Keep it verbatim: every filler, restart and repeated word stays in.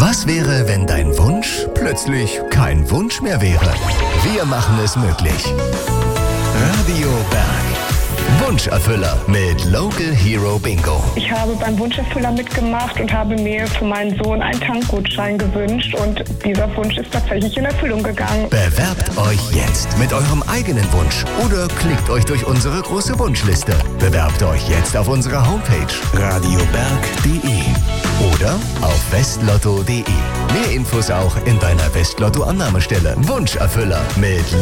Was wäre, wenn dein Wunsch plötzlich kein Wunsch mehr wäre? Wir machen es möglich. Radio Berg. Wunscherfüller mit Local Hero Bingo. Ich habe beim Wunscherfüller mitgemacht und habe mir für meinen Sohn einen Tankgutschein gewünscht und dieser Wunsch ist tatsächlich in Erfüllung gegangen. Bewerbt euch jetzt mit eurem eigenen Wunsch oder klickt euch durch unsere große Wunschliste. Bewerbt euch jetzt auf unserer Homepage radioberg punkt de oder auf westlotto punkt de. Mehr Infos auch in deiner Westlotto-Annahmestelle. Wunscherfüller mit